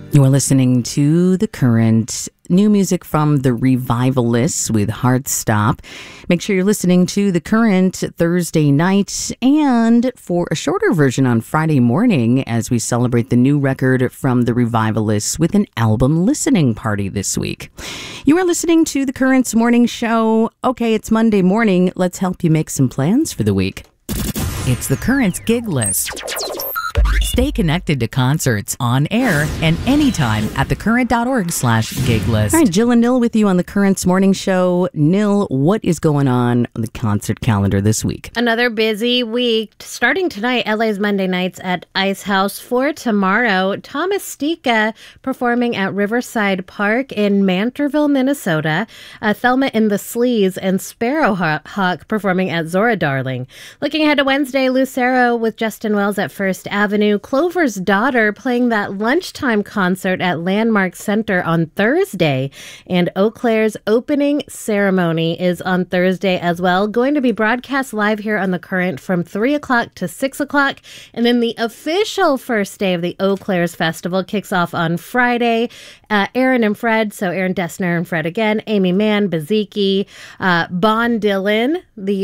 You are listening to The Current, new music from The Revivalists with Heartstop. Make sure you're listening to The Current Thursday night and for a shorter version on Friday morning as we celebrate the new record from The Revivalists with an album listening party this week. You are listening to The Current's morning show. Okay, it's Monday morning. Let's help you make some plans for the week. It's The Current's gig list. Stay connected to concerts on air and anytime at thecurrent.org/gig list. All right, Jill and Nil with you on The Current's morning show. Nil, what is going on the concert calendar this week? Another busy week. Starting tonight, LA's Monday nights at Ice House. For tomorrow, Thomas Stika performing at Riverside Park in Mantorville, Minnesota. Thelma and the Sleaze and Sparrowhawk performing at Zora Darling. Looking ahead to Wednesday, Lucero with Justin Wells at First Avenue. Clover's Daughter playing that lunchtime concert at Landmark Center on Thursday. And Eau Claire's opening ceremony is on Thursday as well. Going to be broadcast live here on The Current from 3 o'clock to 6 o'clock. And then the official first day of the Eau Claire's Festival kicks off on Friday. Aaron and Fred, so Aaron Dessner and Fred again, Amy Mann, Baziki, Bon Dylan,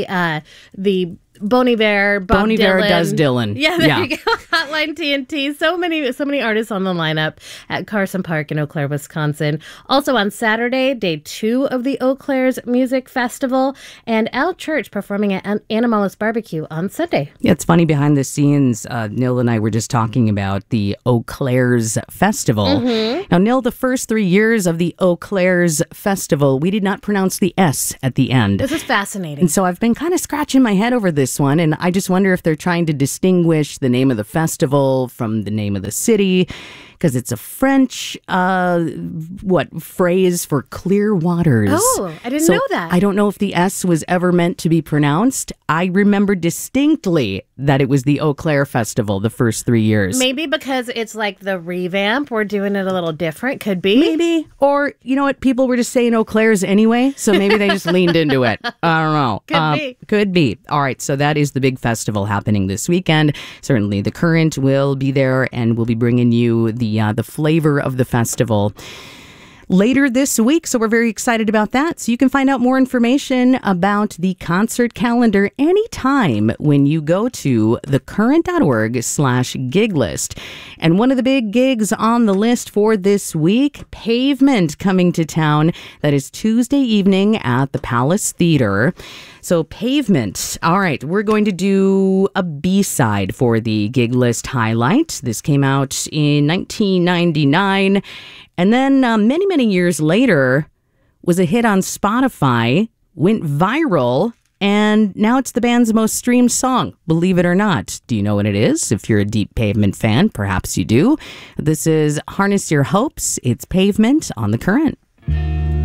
the Bon Iver, Bob Bon Iver Dylan. does Dylan. Yeah, there you go. Hotline TNT. So many artists on the lineup at Carson Park in Eau Claire, Wisconsin. Also on Saturday, day 2 of the Eau Claire's Music Festival, and Al Church performing at Animalis Barbecue on Sunday. Yeah, it's funny behind the scenes. Nil and I were just talking about the Eau Claire's Festival. Mm-hmm. Now, Nil, the first 3 years of the Eau Claire's Festival, we did not pronounce the S at the end. This is fascinating. And so I've been kind of scratching my head over this one, and I just wonder if they're trying to distinguish the name of the festival from the name of the city, because it's a French, phrase for clear waters. Oh, I didn't know that. I don't know if the S was ever meant to be pronounced. I remember distinctly that it was the Eau Claire Festival the first 3 years. Maybe because it's like the revamp, we're doing it a little different. Could be. Maybe. Or, you know what, people were just saying Eau Claire's anyway, so maybe they just leaned into it. I don't know. Could be. All right, so that is the big festival happening this weekend. Certainly The Current will be there, and we'll be bringing you the flavor of the festival later this week, so we're very excited about that. So you can find out more information about the concert calendar anytime when you go to thecurrent.org/gig list. And one of the big gigs on the list for this week, Pavement coming to town. That is Tuesday evening at the Palace Theater. So Pavement. All right, we're going to do a B-side for the gig list highlight. This came out in 1999. And then many years later was a hit on Spotify, went viral, and now it's the band's most streamed song, believe it or not. Do you know what it is? If you're a deep Pavement fan, perhaps you do. This is Harness Your Hopes. It's Pavement on The Current.